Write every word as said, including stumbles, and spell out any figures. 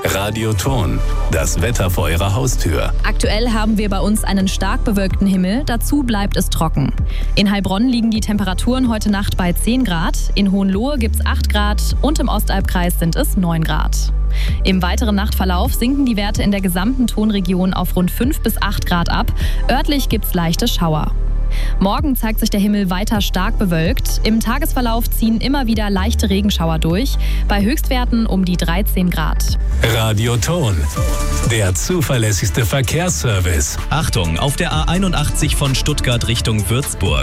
Radioton, das Wetter vor Ihrer Haustür. Aktuell haben wir bei uns einen stark bewölkten Himmel, dazu bleibt es trocken. In Heilbronn liegen die Temperaturen heute Nacht bei zehn Grad, in Hohenlohe gibt es acht Grad und im Ostalbkreis sind es neun Grad. Im weiteren Nachtverlauf sinken die Werte in der gesamten Tonregion auf rund fünf bis acht Grad ab. Örtlich gibt es leichte Schauer. Morgen zeigt sich der Himmel weiter stark bewölkt. Im Tagesverlauf ziehen immer wieder leichte Regenschauer durch, bei Höchstwerten um die dreizehn Grad. Radioton, der zuverlässigste Verkehrsservice. Achtung, auf der A einundachtzig von Stuttgart Richtung Würzburg.